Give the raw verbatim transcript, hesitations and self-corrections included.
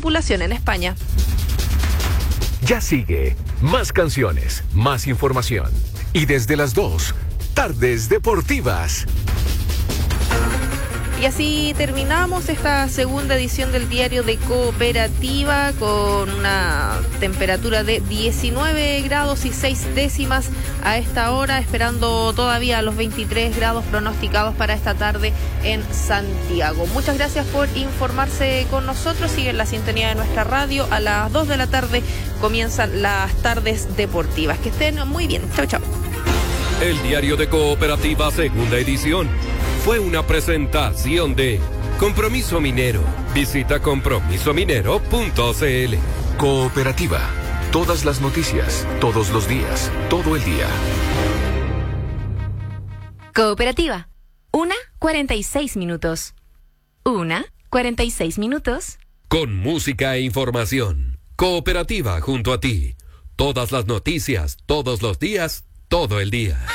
tripulación en España. Ya sigue más canciones, más información. Y desde las dos, Tardes Deportivas. Y así terminamos esta segunda edición del Diario de Cooperativa con una temperatura de diecinueve grados y seis décimas a esta hora, esperando todavía los veintitrés grados pronosticados para esta tarde en Santiago. Muchas gracias por informarse con nosotros. Sigue en la sintonía de nuestra radio. A las dos de la tarde comienzan las Tardes Deportivas. Que estén muy bien. Chau, chau. El Diario de Cooperativa, segunda edición, fue una presentación de Compromiso Minero. Visita compromiso minero punto c l. Cooperativa. Todas las noticias, todos los días, todo el día. Cooperativa. Una cuarenta y seis minutos. Una cuarenta y seis minutos. Con música e información. Cooperativa junto a ti. Todas las noticias, todos los días, todo el día.